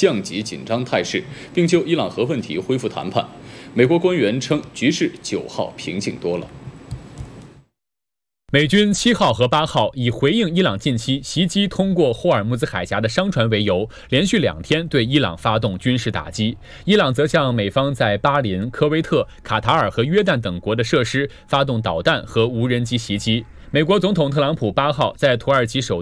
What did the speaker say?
降级紧张态势，并就伊朗核问题恢复谈判。美国官员称，局势9号平静多了。 美军7号和8号以回应伊朗近期袭击通过霍尔木兹海峡的商船为由，连续2天对伊朗发动军事打击。伊朗则向美方在巴林、科威特、卡塔尔和约旦等国的设施发动导弹和无人机袭击。美国总统特朗普8号在土耳其首都